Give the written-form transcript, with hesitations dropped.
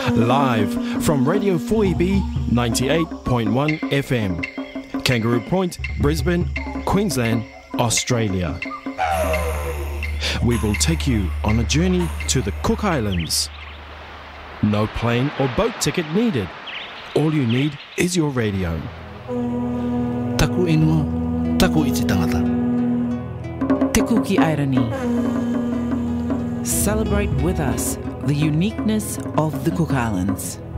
live from Radio 4EB 98.1 FM, Kangaroo Point, Brisbane, Queensland, Australia. We will take you on a journey to the Cook Islands. No plane or boat ticket needed. All you need is your radio. Taku inua, taku iti tangata. Te Kuki Airani. Celebrate with us the uniqueness of the Cook Islands.